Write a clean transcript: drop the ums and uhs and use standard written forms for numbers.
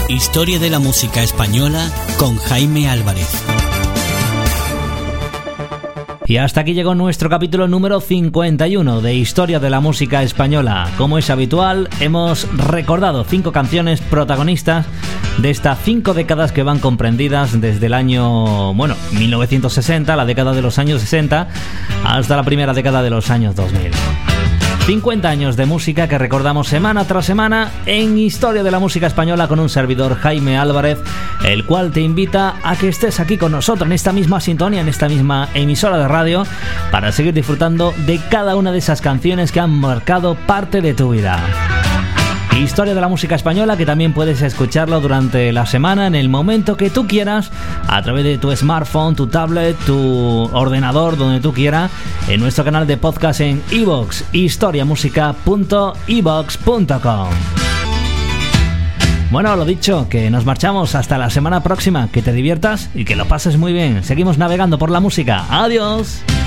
Historia de la música española con Jaime Álvarez. Y hasta aquí llegó nuestro capítulo número 51 de Historia de la música española. Como es habitual, hemos recordado 5 canciones protagonistas de estas 5 décadas que van comprendidas desde el año 1960, la década de los años 60, hasta la primera década de los años 2000. 50 años de música que recordamos semana tras semana en Historia de la música española con un servidor, Jaime Álvarez, el cual te invita a que estés aquí con nosotros en esta misma sintonía, en esta misma emisora de radio, para seguir disfrutando de cada una de esas canciones que han marcado parte de tu vida. Historia de la música española, que también puedes escucharlo durante la semana en el momento que tú quieras, a través de tu smartphone, tu tablet, tu ordenador, donde tú quieras, en nuestro canal de podcast en iVoox, historiamusica.ivox.com. Bueno, lo dicho, que nos marchamos hasta la semana próxima, que te diviertas y que lo pases muy bien. Seguimos navegando por la música. ¡Adiós!